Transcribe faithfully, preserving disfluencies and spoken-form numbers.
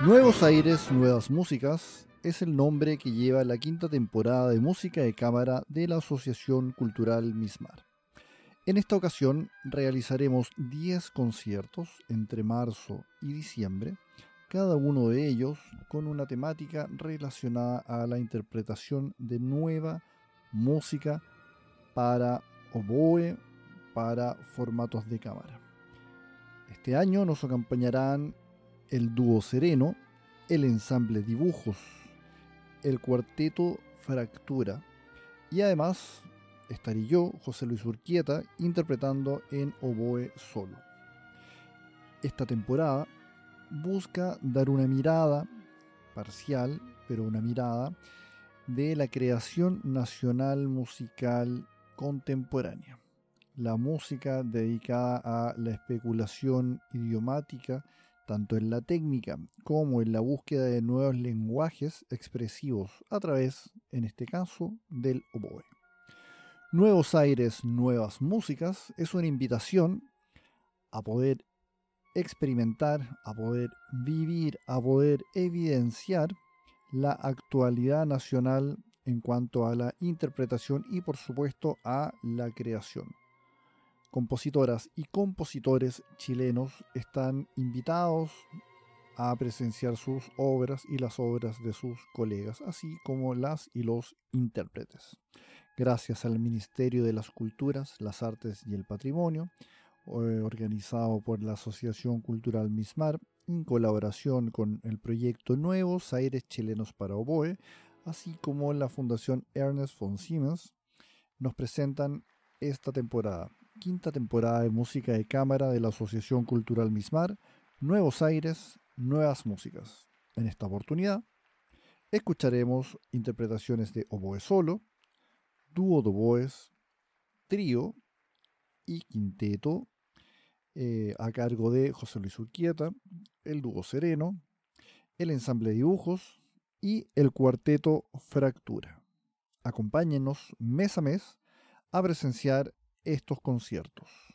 Nuevos aires, nuevas músicas es el nombre que lleva la quinta temporada de música de cámara de la Asociación Cultural Mismar. En esta ocasión realizaremos diez conciertos entre marzo y diciembre, cada uno de ellos con una temática relacionada a la interpretación de nueva música para oboe, para formatos de cámara. Este año nos acompañarán el dúo Sereno, el ensamble Dibujos, el cuarteto Fractura y además estaré yo, José Luis Urquieta, interpretando en oboe solo. Esta temporada busca dar una mirada parcial, pero una mirada de la creación nacional musical contemporánea. La música dedicada a la especulación idiomática, tanto en la técnica como en la búsqueda de nuevos lenguajes expresivos a través, en este caso, del oboe. Nuevos aires, nuevas músicas es una invitación a poder experimentar, a poder vivir, a poder evidenciar la actualidad nacional en cuanto a la interpretación y, por supuesto, a la creación. Compositoras y compositores chilenos están invitados a presenciar sus obras y las obras de sus colegas, así como las y los intérpretes. Gracias al Ministerio de las Culturas, las Artes y el Patrimonio, organizado por la Asociación Cultural Mismar, en colaboración con el proyecto Nuevos Aires Chilenos para Oboe, así como la Fundación Ernest von Siemens, nos presentan esta temporada. Quinta temporada de música de cámara de la Asociación Cultural Mismar, Nuevos Aires, Nuevas Músicas. En esta oportunidad, escucharemos interpretaciones de oboe solo, dúo de oboes, trío y quinteto eh, a cargo de José Luis Urquieta, el dúo Sereno, el ensamble Dibujos y el cuarteto Fractura. Acompáñenos mes a mes a presenciar estos conciertos.